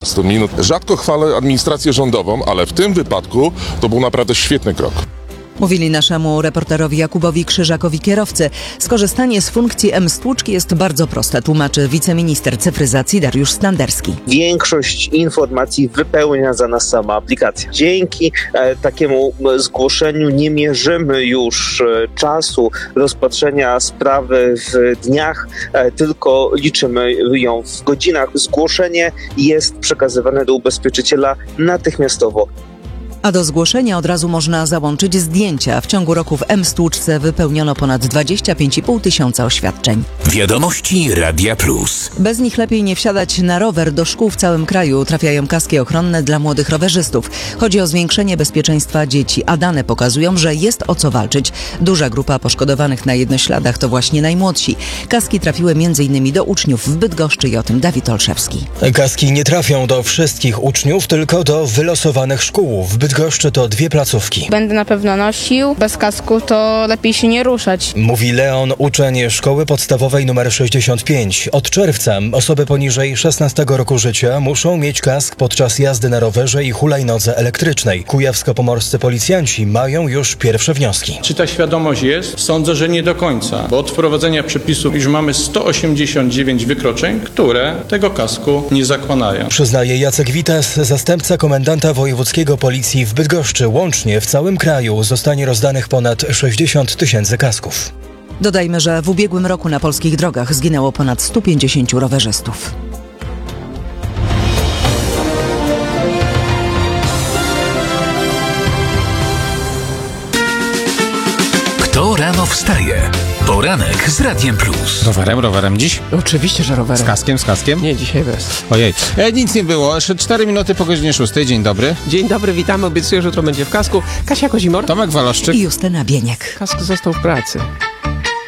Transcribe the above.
15 minut. Rzadko chwalę administrację rządową, ale w tym wypadku to był naprawdę świetny krok. Mówili naszemu reporterowi Jakubowi Krzyżakowi kierowcy. Skorzystanie z funkcji M-Stłuczki jest bardzo proste, tłumaczy wiceminister cyfryzacji Dariusz Standerski. Większość informacji wypełnia za nas sama aplikacja. Dzięki takiemu zgłoszeniu nie mierzymy już czasu rozpatrzenia sprawy w dniach, tylko liczymy ją w godzinach. Zgłoszenie jest przekazywane do ubezpieczyciela natychmiastowo. A do zgłoszenia od razu można załączyć zdjęcia. W ciągu roku w M-Stłuczce wypełniono ponad 25,5 tysiąca oświadczeń. Wiadomości Radia Plus. Bez nich lepiej nie wsiadać na rower. Do szkół w całym kraju trafiają kaski ochronne dla młodych rowerzystów. Chodzi o zwiększenie bezpieczeństwa dzieci, a dane pokazują, że jest o co walczyć. Duża grupa poszkodowanych na jednośladach to właśnie najmłodsi. Kaski trafiły m.in. do uczniów w Bydgoszczy i o tym Dawid Olszewski. Kaski nie trafią do wszystkich uczniów, tylko do wylosowanych szkół. W Bydgoszczy to 2 placówki. Będę na pewno nosił. Bez kasku to lepiej się nie ruszać. Mówi Leon, uczeń szkoły podstawowej nr 65. Od czerwca osoby poniżej 16 roku życia muszą mieć kask podczas jazdy na rowerze i hulajnodze elektrycznej. Kujawsko-pomorscy policjanci mają już pierwsze wnioski. Czy ta świadomość jest? Sądzę, że nie do końca, bo od wprowadzenia przepisów już mamy 189 wykroczeń, które tego kasku nie zakładają. Przyznaje Jacek Witas, zastępca komendanta wojewódzkiego policji w Bydgoszczy. Łącznie w całym kraju zostanie rozdanych ponad 60 tysięcy kasków. Dodajmy, że w ubiegłym roku na polskich drogach zginęło ponad 150 rowerzystów. Kto rano wstaje? Poranek z Radiem Plus. Rowerem dziś? Oczywiście, że rowerem. Z kaskiem? Nie, dzisiaj bez. Ojej, nic nie było. Jeszcze 4 minuty po godzinie 6. Dzień dobry. Dzień dobry, witamy. Obiecuję, że jutro będzie w kasku. Kasia Kozimor. Tomek Waloszczyk. I Justyna Bieniek. Kask został w pracy.